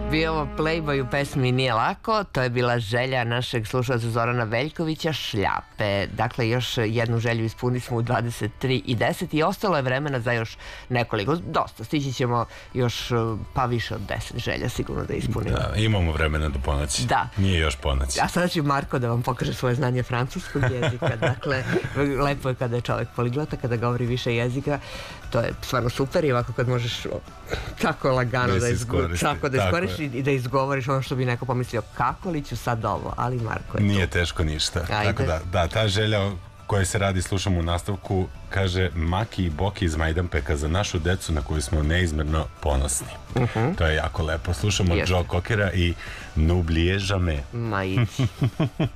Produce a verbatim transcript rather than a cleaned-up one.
bio ovo Playboy u pesmi Nije lako, to je bila želja našeg slušalca Zorana Veljkovića, Šljape. Dakle, još jednu želju ispunili smo u dvadeset tri i deset i ostalo je vremena za još nekoliko, dosta, stići ćemo još pa više od deset želja sigurno da ispunimo. Da, imamo vremena do ponoći. Da. Nije još ponoć. A sada će Marko da vam pokaže svoje znanje francuskog jezika. Dakle, lepo je kada je čovjek poliglota, kada govori više jezika. To je stvarno super i ovako kad možeš tako lagano da, da izgovoriš i da izgovoriš ono što bi neko pomislio kako li ću sad ovo, ali Marko je Nije tu. teško ništa. Ajde. Tako da, da, ta želja koja se radi, slušamo u nastavku, kaže Maki i Boki iz Majdanpeka za našu decu na koju smo neizmerno ponosni. Uh-huh. To je jako lepo. Slušamo Joe Cockera i N'oubliez jamais. Ma idi.